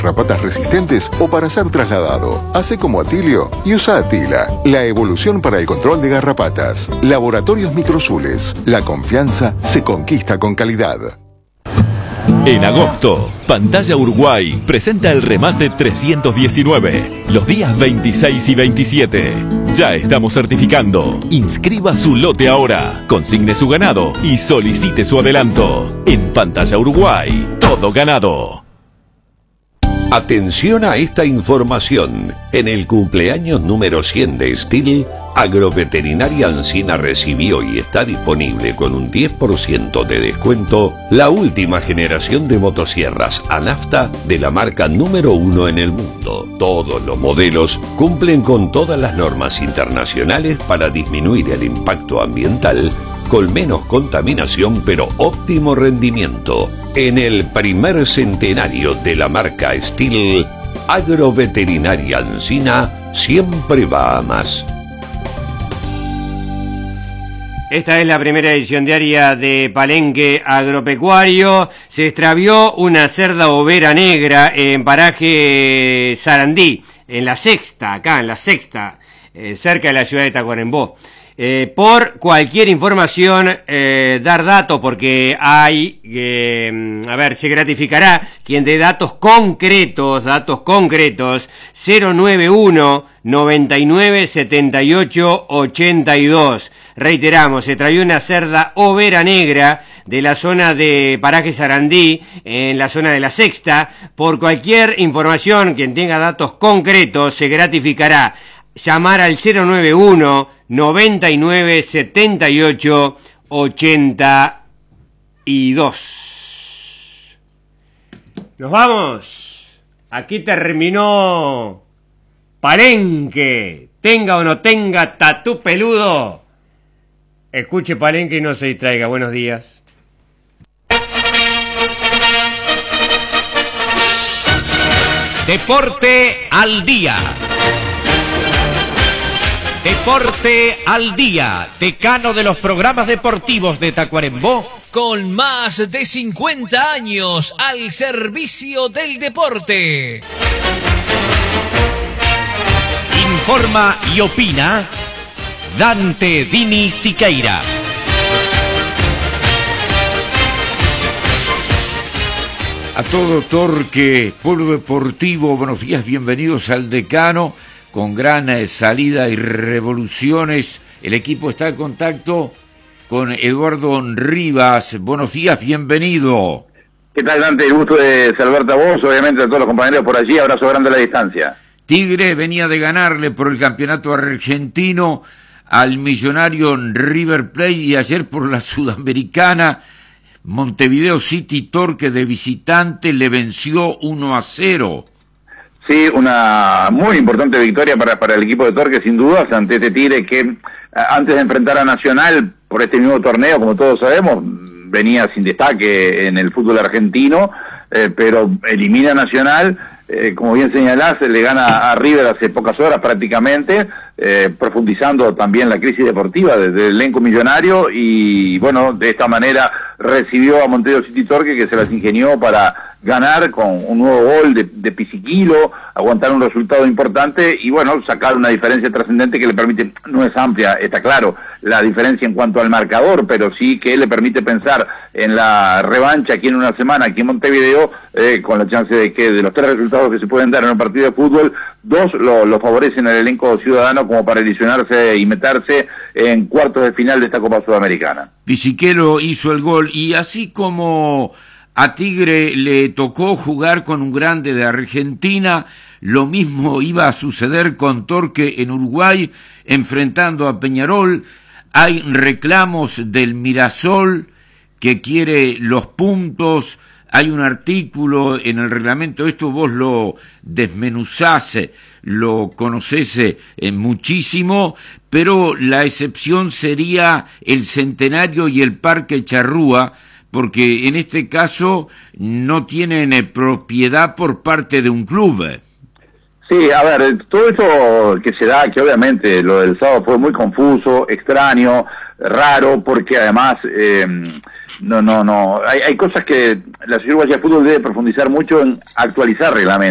garrapatas resistentes o para ser trasladado. Hace como Atilio y usa Atila, la evolución para el control de garrapatas. Laboratorios Microsules. La confianza se conquista con calidad. En agosto, Pantalla Uruguay presenta el remate 319, los días 26 y 27. Ya estamos certificando. Inscriba su lote ahora, consigne su ganado y solicite su adelanto. En Pantalla Uruguay, todo ganado. Atención a esta información. En el cumpleaños número 100 de Steel, Agroveterinaria Ancina recibió y está disponible con un 10% de descuento la última generación de motosierras Anafta de la marca número 1 en el mundo. Todos los modelos cumplen con todas las normas internacionales para disminuir el impacto ambiental, con menos contaminación pero óptimo rendimiento. En el primer centenario de la marca Steel, Agroveterinaria Ancina siempre va a más. Esta es la primera edición diaria de Palenque Agropecuario. Se extravió una cerda overa negra en paraje Sarandí, en la sexta, cerca de la ciudad de Tacuarembó. Por cualquier información, dar datos, porque hay, se gratificará quien dé datos concretos, 091 99 78 82. Reiteramos, se trajo una cerda overa negra de la zona de paraje Sarandí, en la zona de la sexta. Por cualquier información, quien tenga datos concretos, se gratificará. Llamar al 091 99 78 82. Nos vamos. Aquí terminó Palenque. Tenga o no tenga tatú peludo, escuche Palenque y no se distraiga. Buenos días. Deporte al día. Deporte al día, decano de los programas deportivos de Tacuarembó. Con más de 50 años al servicio del deporte. Informa y opina Dante Dini Siqueira. A todo torque, pueblo deportivo, buenos días, bienvenidos al decano. Con gran salida y revoluciones, el equipo está en contacto con Eduardo Rivas. Buenos días, bienvenido. ¿Qué tal, Dante? El gusto de saludarte a vos, obviamente a todos los compañeros por allí. Abrazo grande a la distancia. Tigre venía de ganarle por el campeonato argentino al millonario River Plate, y ayer por la Sudamericana, Montevideo City Torque de visitante le venció 1-0. Sí, una muy importante victoria para el equipo de Torque, sin dudas, ante este Tigre que antes de enfrentar a Nacional por este mismo torneo, como todos sabemos, venía sin destaque en el fútbol argentino, pero elimina a Nacional, como bien señalás, le gana a River hace pocas horas prácticamente, profundizando también la crisis deportiva del elenco millonario, y bueno, de esta manera recibió a Montevideo City Torque, que se las ingenió para ganar con un nuevo gol de Pisiquilo, aguantar un resultado importante y bueno, sacar una diferencia trascendente que le permite, no es amplia, está claro, la diferencia en cuanto al marcador, pero sí que le permite pensar en la revancha aquí en una semana, aquí en Montevideo, con la chance de que de los 3 resultados que se pueden dar en un partido de fútbol, 2 lo favorecen al elenco ciudadano como para ilusionarse y meterse en cuartos de final de esta Copa Sudamericana. Pisiquelo hizo el gol, y así como a Tigre le tocó jugar con un grande de Argentina, lo mismo iba a suceder con Torque en Uruguay, enfrentando a Peñarol. Hay reclamos del Mirasol que quiere los puntos. Hay un artículo en el reglamento, esto vos lo desmenuzás, lo conocés muchísimo, pero la excepción sería el Centenario y el Parque Charrúa, porque en este caso no tienen propiedad por parte de un club. Sí, a ver, todo eso que se da, que obviamente lo del sábado fue muy confuso, extraño, raro, porque además hay cosas que la Sociedad Uruguaya de Fútbol debe profundizar mucho en actualizar reglamentos.